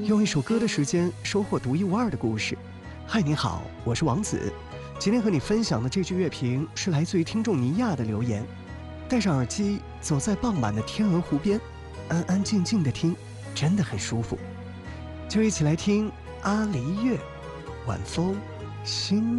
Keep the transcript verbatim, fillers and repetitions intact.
用一首歌的时间收获独一无二的故事。嗨，你好，我是王子。今天和你分享的这句乐评是来自于听众尼亚的留言。戴上耳机，走在傍晚的天鹅湖边，安安静静的听，真的很舒服。就一起来听阿离月，晚风，心。